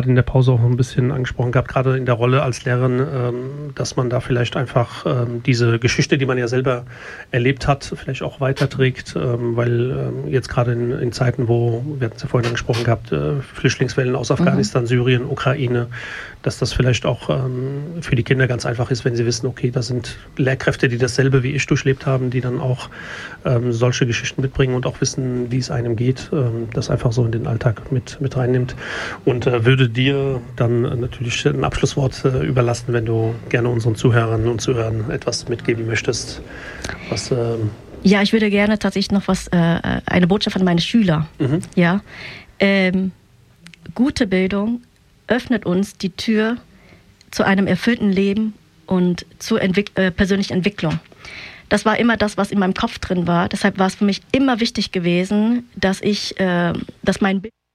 gerade in der Pause auch ein bisschen angesprochen gehabt, gerade in der Rolle als Lehrerin, dass man da vielleicht einfach diese Geschichte, die man ja selber erlebt hat, vielleicht auch weiterträgt, weil jetzt gerade in Zeiten, wo, wir hatten es ja vorhin angesprochen gehabt, Flüchtlingswellen aus Afghanistan, Syrien, Ukraine, dass das vielleicht auch für die Kinder ganz einfach ist, wenn sie wissen, okay, da sind Lehrkräfte, die dasselbe wie ich durchlebt haben, die dann auch solche Geschichten mitbringen und auch wissen, wie es einem geht, das einfach so in den Alltag mit reinnimmt. Und würde dir dann natürlich ein Abschlusswort überlassen, wenn du gerne unseren Zuhörerinnen und Zuhörern etwas mitgeben möchtest. Was, ja, ich würde gerne tatsächlich noch eine Botschaft an meine Schüler. Ja, gute Bildung öffnet uns die Tür zu einem erfüllten Leben und zur persönlichen Entwicklung. Das war immer das, was in meinem Kopf drin war. Deshalb war es für mich immer wichtig gewesen, dass mein Bild